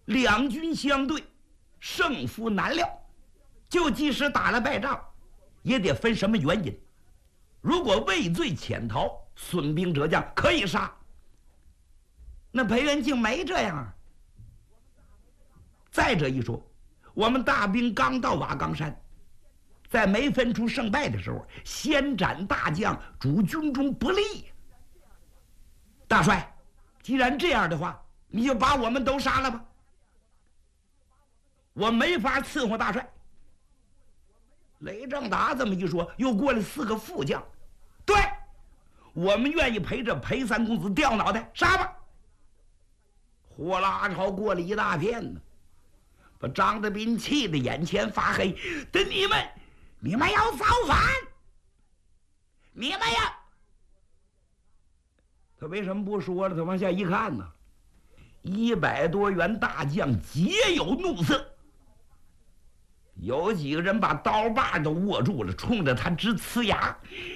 两军相对，胜负难料。就即使打了败仗，也得分什么原因。如果畏罪潜逃，损兵折将，可以杀。那裴元敬没这样啊。再者一说，我们大兵刚到瓦岗山，在没分出胜败的时候，先斩大将，主军中不利。大帅，既然这样的话，你就把我们都杀了吧。我没法伺候大帅。雷正达这么一说，又过来4个副将，对，我们愿意陪着裴三公子掉脑袋，杀吧。呼啦朝过了一大片呢，把张德斌气得眼前发黑。等你们要造反，你们呀！他为什么不说了？他往下一看呢，100多员大将皆有怒色。有几个人把刀把都握住了，冲着他直呲牙，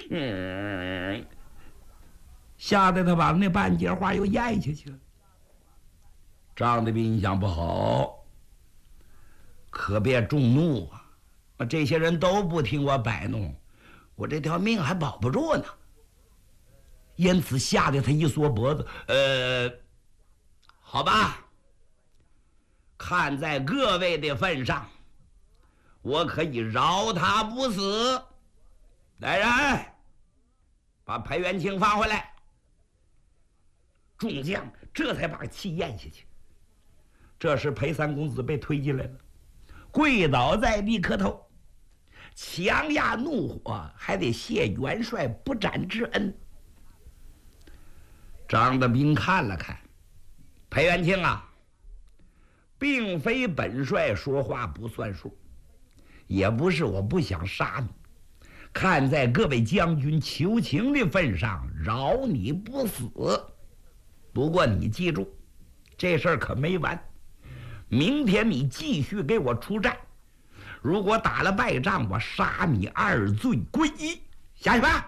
吓得他把那半截话又咽下去了。张德斌想，不好，可别众怒啊！这些人都不听我摆弄，我这条命还保不住呢。因此吓得他一缩脖子，好吧，看在各位的份上，我可以饶他不死。来人，把裴元庆放回来。众将这才把气咽下去。这时裴三公子被推进来了，跪倒在地磕头，强压怒火，还得谢元帅不斩之恩。张德斌看了看，裴元庆啊，并非本帅说话不算数，也不是我不想杀你，看在各位将军求情的份上，饶你不死。不过你记住，这事儿可没完，明天你继续给我出战，如果打了败仗，我杀你2罪归一。下去吧。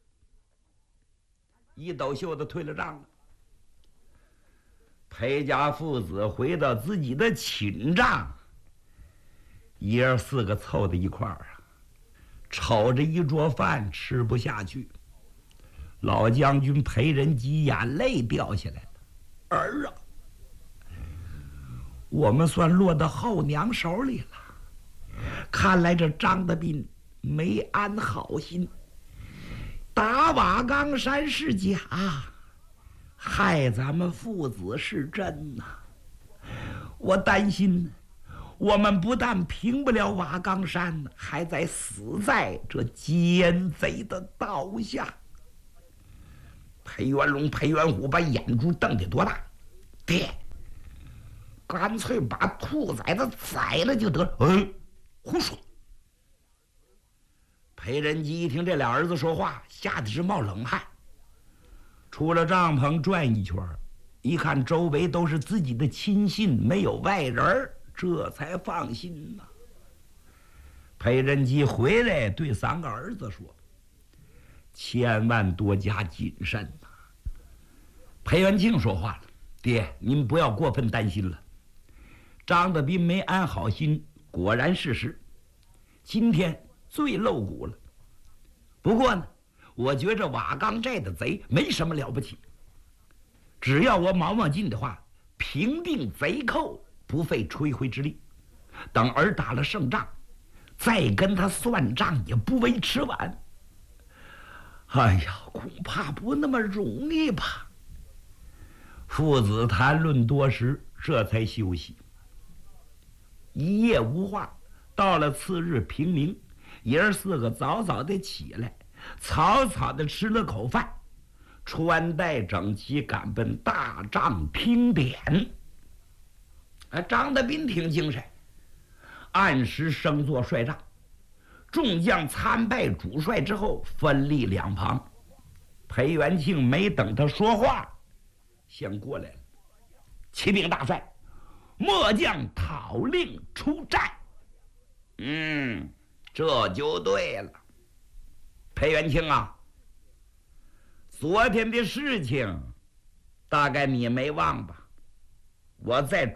一抖袖子退了帐了。裴家父子回到自己的寝帐，爷儿4个凑在一块儿啊，瞅着一桌饭吃不下去。老将军裴仁基眼泪掉下来了。儿啊，我们算落到后娘手里了。看来这张德斌没安好心，打瓦岗山是假，害咱们父子是真呐。我担心我们不但平不了瓦岗山，还在死在这奸贼的刀下。裴元龙、裴元虎把眼珠瞪得多大，爹，干脆把兔崽子宰了就得了。胡说！裴仁基一听这俩儿子说话，吓得直冒冷汗。出了帐篷转一圈，一看周围都是自己的亲信，没有外人，这才放心呐。裴仁基回来对3个儿子说：“千万多加谨慎呐。”裴元庆说话了：“爹，您不要过分担心了。张德斌没安好心，果然事实。今天最露骨了。不过呢，我觉着瓦岗寨的贼没什么了不起，只要我卯劲的话，平定贼寇不费吹灰之力。等儿打了胜仗，再跟他算账也不为迟晚。哎呀，恐怕不那么容易吧。”父子谈论多时，这才休息。一夜无话，到了次日平明，爷儿4个早早的起来，草草的吃了口饭，穿戴整齐，赶奔大帐听点。张德斌挺精神，按时升做帅帐。众将参拜主帅之后，分立两旁。裴元庆没等他说话，先过来了。启禀大帅，末将讨令出战。这就对了。裴元庆啊，昨天的事情大概你没忘吧？我在